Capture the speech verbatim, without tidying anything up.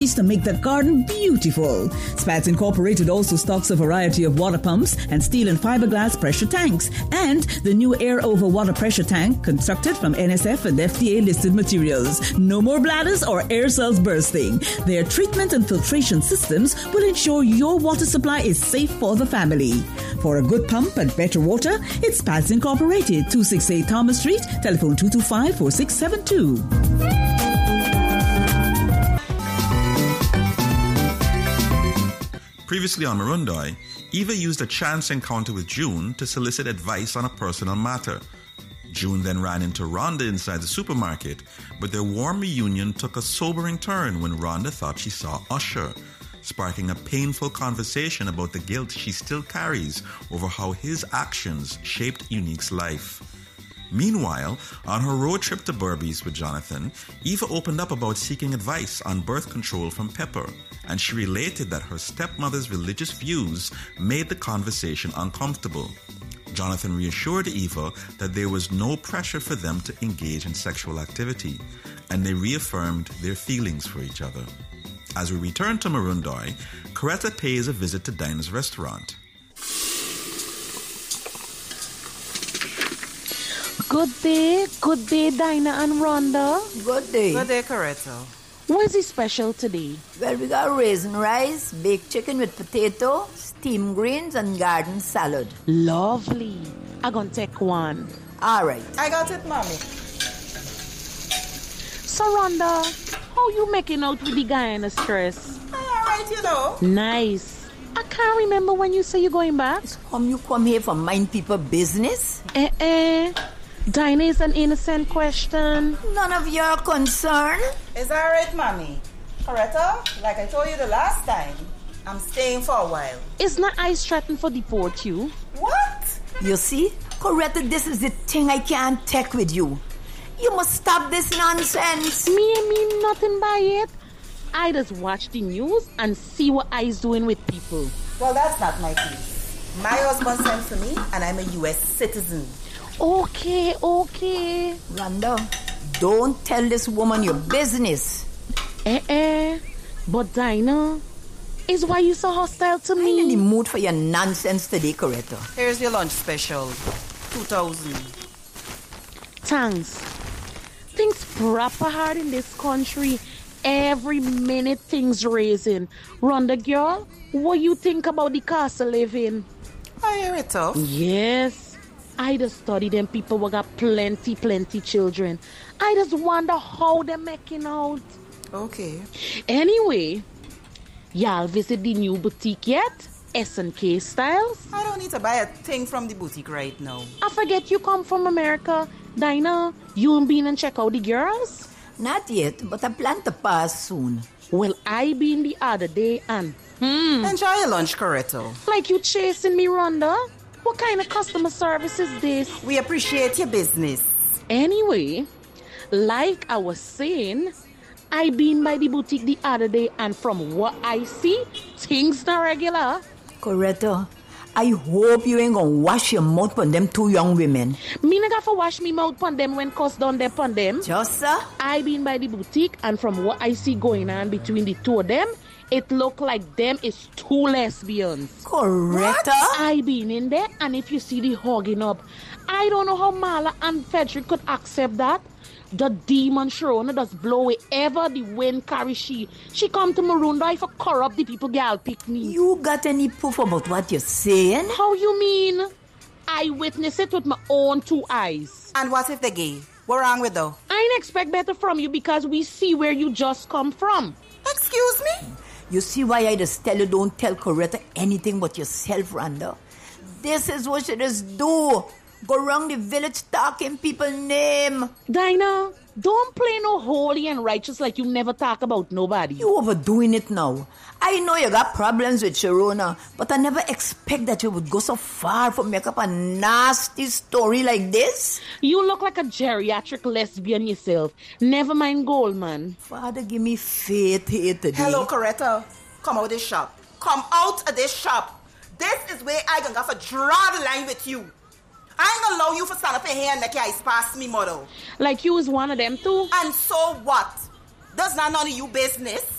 trees to make the garden beautiful. Spats Incorporated also stocks a variety of water pumps and steel and fiberglass pressure tanks, and the new air over water pressure tank constructed from N S F and F D A listed materials. No more bladders or air cells bursting. Their treatment and filtration systems will ensure your water supply is safe for the family. For a good pump and better water, it's Spats Incorporated, two sixty-eight Thomas Street, telephone two two five, four six seven two. Previously on Marundoy, Eva used a chance encounter with June to solicit advice on a personal matter. June then ran into Rhonda inside the supermarket, but their warm reunion took a sobering turn when Rhonda thought she saw Usher, sparking a painful conversation about the guilt she still carries over how his actions shaped Unique's life. Meanwhile, on her road trip to Berbice with Jonathan, Eva opened up about seeking advice on birth control from Pepper, and she related that her stepmother's religious views made the conversation uncomfortable. Jonathan reassured Eva that there was no pressure for them to engage in sexual activity, and they reaffirmed their feelings for each other. As we return to Marundoy, Coretta pays a visit to Dinah's restaurant. Good day, good day, Dinah and Rhonda. Good day. Good day, Coretta. What is it special today? Well, we got raisin rice, baked chicken with potato, steamed greens, and garden salad. Lovely. I'm gonna take one. All right. I got it, Mommy. So, Rhonda, how you making out with the guy in the stress? All right, you know. Nice. I can't remember when you say you're going back. Come, you come here for mind people business? Eh, eh. Dinah is an innocent question. None of your concern. It's all right, Mommy. Coretta, like I told you the last time, I'm staying for a while. Is not I threatened for deport you? What? You see? Coretta, this is the thing I can't take with you. You must stop this nonsense. Me and me nothing by it. I just watch the news and see what I's doing with people. Well, that's not my case. My husband sent for me, and I'm a U S citizen. Okay, okay. Rhonda, don't tell this woman your business. Eh, eh. But Dinah, is why you so hostile to me? I'm in the mood for your nonsense today, Coretta. Here's your lunch special. Two thousand. Thanks. Things proper hard in this country. Every minute things raising. Rhonda girl, what you think about the cost of living? I hear it tough. Yes. I just study them people who got plenty, plenty children. I just wonder how they're making out. Okay. Anyway, y'all visit the new boutique yet? S and K Styles? I don't need to buy a thing from the boutique right now. I forget you come from America. Dinah, you and been and check out the girls? Not yet, but I plan to pass soon. Well, I been the other day and... Hmm. Enjoy your lunch, Coretta. Like you chasing me, Rhonda? What kind of customer service is this? We appreciate your business. Anyway, like I was saying, I been by the boutique the other day and from what I see, things not regular. Coretta, I hope you ain't gonna wash your mouth on them two young women. Me not gonna wash me mouth on them when cost down there on them. Just sir? I been by the boutique and from what I see going on between the two of them, it look like them is two lesbians. Coretta? I been in there and if you see the hugging up, I don't know how Marla and Frederick could accept that. The demon Sharona does blow wherever the wind carry she. She come to Marundoy for corrupt the people girl pick me. You got any proof about what you're saying? How you mean? I witnessed it with my own two eyes. And what if they're gay? What wrong with though? I ain't expect better from you because we see where you just come from. Excuse me? You see why I just tell you don't tell Coretta anything but yourself, Rhonda? This is what you just do. Go around the village talking people's name. Dinah, don't play no holy and righteous like you never talk about nobody. You overdoing it now. I know you got problems with Sharona, but I never expect that you would go so far for make up a nasty story like this. You look like a geriatric lesbian yourself. Never mind Goldman. Father, give me faith here today. Hello, Coretta. Come out of this shop. Come out of this shop. This is where I gonna go for draw the line with you. I ain't gonna allow you for stand up in here and make your eyes pass me, model. Like you was one of them too? And so what? Does not none of you business?